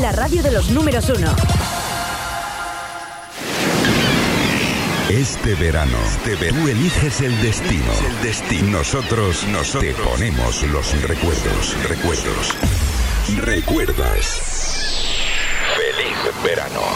la radio de los números 1. Este verano, tú eliges el destino. Nosotros te ponemos los recuerdos. ¿Recuerdas? ¡Feliz verano!